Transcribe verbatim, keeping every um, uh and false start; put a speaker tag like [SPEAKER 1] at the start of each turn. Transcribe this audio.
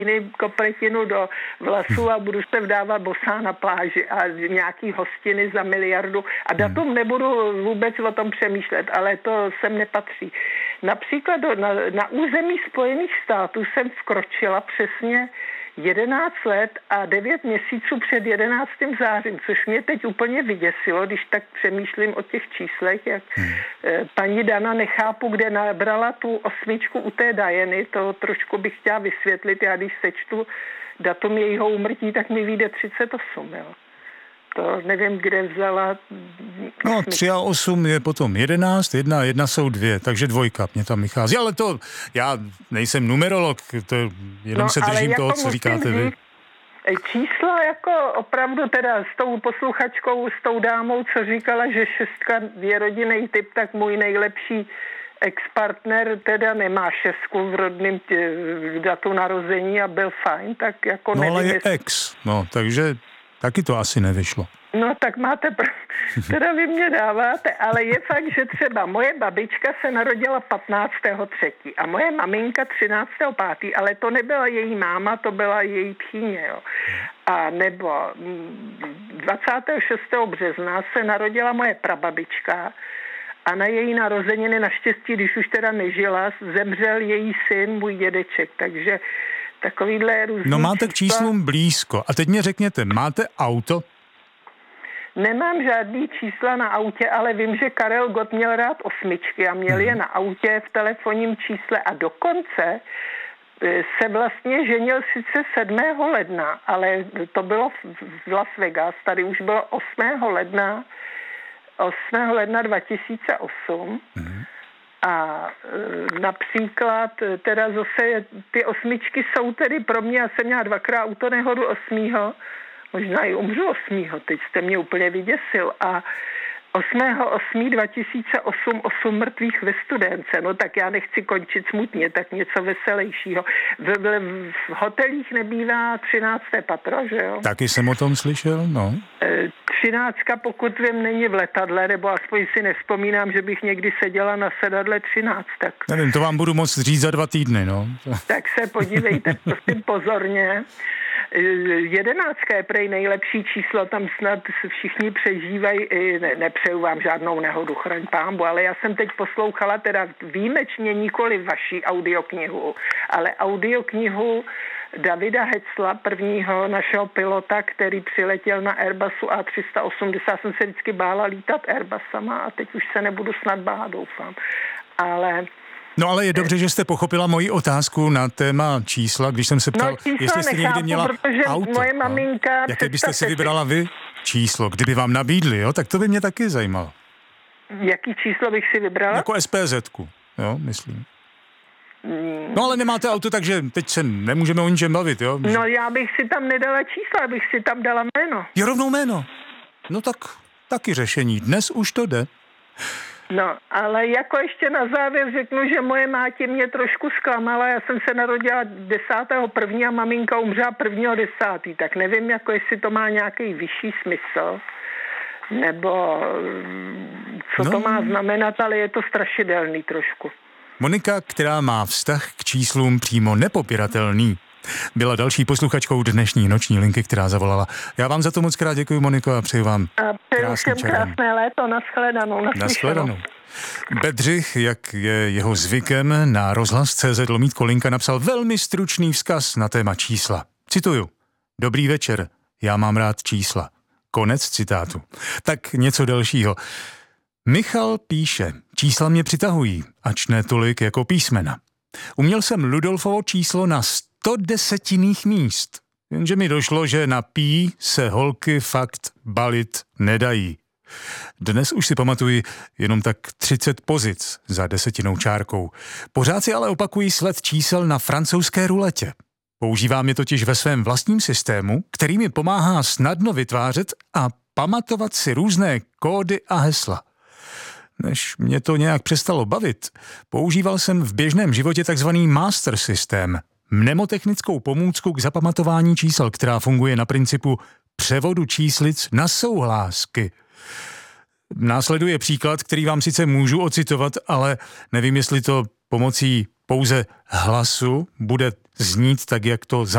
[SPEAKER 1] kopretinu do vlasů a budu se vdávat bosá na pláži a nějaký hostiny za miliardu a datum nebudu vůbec o tom přemýšlet, ale to sem nepatří. Například do, na, na území Spojených států jsem vkročila přesně jedenáct let a devět měsíců před jedenáctým zářím, což mě teď úplně vyděsilo, když tak přemýšlím o těch číslech, jak hmm. paní Dana, nechápu, kde nabrala tu osmičku u té Diany, to trošku bych chtěla vysvětlit, já když sečtu datum jejího úmrtí, tak mi vyjde třicet osm, jo. To nevím, kde vzala...
[SPEAKER 2] No, tři a osm je potom jedenáct, jedna a jedna jsou dvě, takže dvojka mě tam vychází. Ale to, já nejsem numerolog, to jenom no, se držím jako toho, co říkáte vy.
[SPEAKER 1] Číslo jako opravdu teda s tou posluchačkou, s tou dámou, co říkala, že šestka je rodinný typ, tak můj nejlepší ex-partner teda nemá šestku v rodném datu narození a byl fajn, tak jako
[SPEAKER 2] no,
[SPEAKER 1] nevím.
[SPEAKER 2] No ale je
[SPEAKER 1] jestli...
[SPEAKER 2] ex, no, takže... Taky to asi nevyšlo.
[SPEAKER 1] No tak máte, pr- teda vy mě dáváte, ale je fakt, že třeba moje babička se narodila patnáctého třetího a moje maminka třináctého pátého ale to nebyla její máma, to byla její tchýně, jo. A nebo dvacátého šestého března se narodila moje prababička a na její narozeniny naštěstí, když už teda nežila, zemřel její syn, můj dědeček, takže takovýhle různý
[SPEAKER 2] No máte k
[SPEAKER 1] čísla.
[SPEAKER 2] číslům blízko. A teď mě řekněte, máte auto?
[SPEAKER 1] Nemám žádný čísla na autě, ale vím, že Karel Gott měl rád osmičky a měl hmm. je na autě v telefonním čísle a dokonce se vlastně ženil sice sedmého ledna, ale to bylo v Las Vegas, tady už bylo osmého ledna, osmého ledna dva tisíce osm. Hmm. A e, například teda zase ty osmičky jsou tedy pro mě, já jsem měla dvakrát autonehodu osmýho, možná i umřu osmýho, teď jste mě úplně vyděsil a osmého osmého dva tisíce osm osm mrtvých ve Studénce, no tak já nechci končit smutně, tak něco veselějšího. V, v, v hotelích nebývá třinácté patro, že jo?
[SPEAKER 2] Taky jsem o tom slyšel, no.
[SPEAKER 1] Třináctka, pokud vím, není v letadle, nebo aspoň si nevzpomínám, že bych někdy seděla na sedadle třináct. Tak...
[SPEAKER 2] Nevím, to vám budu moct říct za dva týdny, no.
[SPEAKER 1] Tak se podívejte, prosím pozorně. Jedenáctka je prej nejlepší číslo, tam snad všichni přežívají, ne, nepřeju vám žádnou nehodu, chraň pámbu, ale já jsem teď poslouchala teda výjimečně nikoli vaší audioknihu, ale audioknihu Davida Hetzla, prvního našeho pilota, který přiletěl na Airbusu A tři sta osmdesát. Jsem se vždycky bála lítat Airbusama a teď už se nebudu snad bát, doufám. Ale...
[SPEAKER 2] No ale je dobře, že jste pochopila moji otázku na téma čísla, když jsem se ptal,
[SPEAKER 1] no,
[SPEAKER 2] jestli jste někdy měla auto.
[SPEAKER 1] Moje maminka...
[SPEAKER 2] No. Jaké byste si vybrala vy číslo, kdyby vám nabídli, jo? Tak to by mě taky zajímalo.
[SPEAKER 1] Jaký číslo bych si vybrala?
[SPEAKER 2] Jako SPZku, jo, myslím. No ale nemáte auto, takže teď se nemůžeme o ničem bavit, jo?
[SPEAKER 1] No já bych si tam nedala čísla, abych si tam dala jméno.
[SPEAKER 2] Je rovnou jméno. No tak taky řešení. Dnes už to jde.
[SPEAKER 1] No, ale jako ještě na závěr řeknu, že moje máti mě trošku zklamala. Já jsem se narodila desátého prvního a maminka umřela prvního desátého Tak nevím, jako jestli to má nějaký vyšší smysl, nebo co no. to má znamenat, ale je to strašidelný trošku.
[SPEAKER 2] Monika, která má vztah k číslům přímo nepopiratelný, byla další posluchačkou dnešní noční linky, která zavolala. Já vám za to moc krát děkuji, Moniko, a přeju vám
[SPEAKER 1] a krásný krásné léto, nashledanou,
[SPEAKER 2] nashledanou. Bedřich, jak je jeho zvykem, na rozhlas tečka cé zet lomítko linka napsal velmi stručný vzkaz na téma čísla. Cituju. Dobrý večer, já mám rád čísla. Konec citátu. Tak něco dalšího. Michal píše, čísla mě přitahují, ač ne tolik jako písmena. Uměl jsem Ludolfovo číslo na sto desetinných míst, jenže mi došlo, že na pí se holky fakt balit nedají. Dnes už si pamatuji jenom tak třicet pozic za desetinou čárkou. Pořád si ale opakují sled čísel na francouzské ruletě. Používám je totiž ve svém vlastním systému, který mi pomáhá snadno vytvářet a pamatovat si různé kódy a hesla. Než mě to nějak přestalo bavit, používal jsem v běžném životě takzvaný master systém, mnemotechnickou pomůcku k zapamatování čísel, která funguje na principu převodu číslic na souhlásky. Následuje příklad, který vám sice můžu ocitovat, ale nevím, jestli to pomocí pouze hlasu bude znít tak, jak to